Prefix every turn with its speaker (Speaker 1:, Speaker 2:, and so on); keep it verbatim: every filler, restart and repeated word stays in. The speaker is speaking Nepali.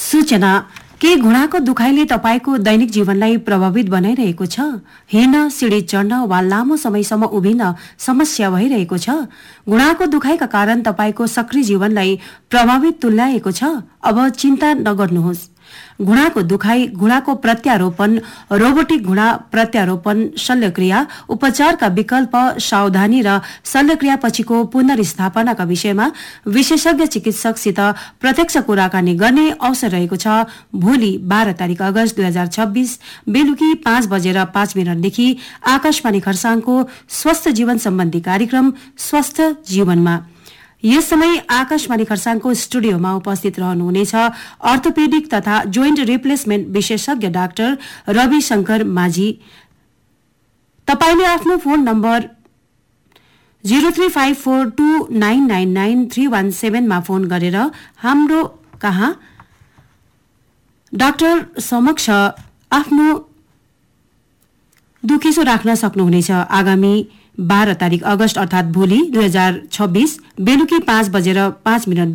Speaker 1: सूचना के घुँडाको दुखाइले तपाईको दैनिक जीवनलाई प्रभावित बनाइरहेको छ? हिँड्न, सिँढी चढ्न वा लामो समयसम्म उभिन समस्या भइरहेको छ? घुँडाको दुखाइका कारण तपाईको सक्रिय जीवनलाई प्रभावित तुल्याएको छ? अब चिन्ता नगर्नुहोस्। घुँडाको दुखाइ, घुँडाको प्रत्यारोपण, रोबोटिक घुँडा प्रत्यारोपण, शल्यक्रिया, उपचारका विकल्प, सावधानी र शल्यक्रिया पछिको पुनर्स्थापनाका विषयमा विशेषज्ञ चिकित्सकसित प्रत्यक्ष कुराकानी गर्ने अवसर रहेको छ। भोलि बाह्र तारिक अगस्त दुई हजार छब्बीस बेलुकी पाँच बजेर पाँच मिनटदेखि आकाशवाणी खरसाङको स्वस्थ जीवन सम्बन्धी कार्यक्रम स्वस्थ जीवनमा। यस समय आकाशवाणी खरसाङको स्टुडियोमा उपस्थित रहनुहुनेछ अर्थोपेडिक तथा जोइन्ट रिप्लेसमेन्ट विशेषज्ञ डाक्टर रविशंकर माझी। तपाईले आफ्नो phone number zero three five four two nine nine nine three वन सेभेन मा फोन गरेर हाम्रो कहाँ डाक्टर समक्ष आफ्नो दुखेसो राख्न सक्नुहुनेछ। आगामी बाह्र तारिक अगस्त अर्थात भोलि दुई हजार छब्बीस बेलुकी पाँच बजेर पाँच मिनट